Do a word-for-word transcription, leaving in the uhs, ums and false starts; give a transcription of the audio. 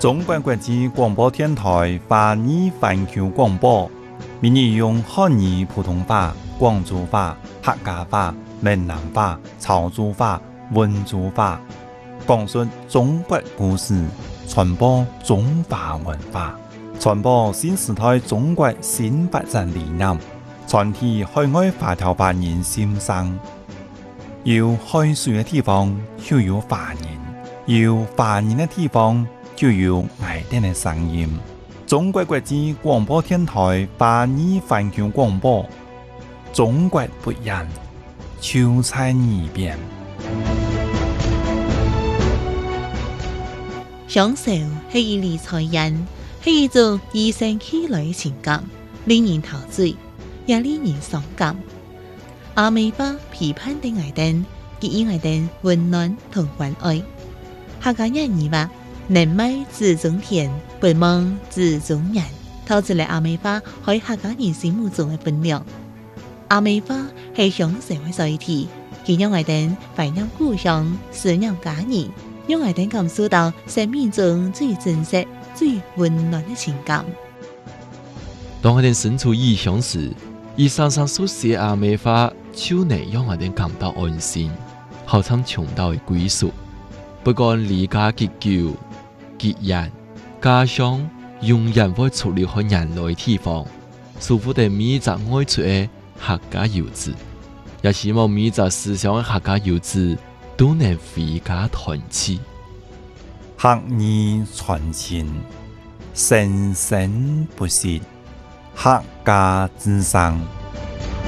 中国国际广播电台华语环球广播，每日用汉语普通话、广州话、客家话、闽南话、潮州话、温州话，讲述中国故事，传播中华文化，传播新时代中国新发展理念，传递海外华侨华人心声。有海水的地方就有华人，有华人的地方就有爱丁的声音。中国国际广播电台华语环球广播，中国不一样，就在耳边。 享受是一理财人，是一种与生俱來的情感，令人陶醉，也令人傷感。阿美巴批判的愛丁，給予愛丁溫暖同關愛。客家人語話：人美自中田，不忙自中人。透出嚟阿美巴喺客家人心目中嘅分量。阿美巴係享受嘅載體，佢讓愛丁懷念故鄉，思念家人，讓愛丁感受到生命中最真實、最溫暖嘅情感。 當我哋身處異鄉時，以常常所寫阿美話，就能讓我哋感到安心，好像尋到嘅歸屬。不管離家結久、結人，家鄉永遠會出離開人類地方，舒服地每一隻愛出嘅客家遊子，也希望每一隻思鄉嘅客家遊子都能回家團聚。 客語傳情，生生不息，客家之聲。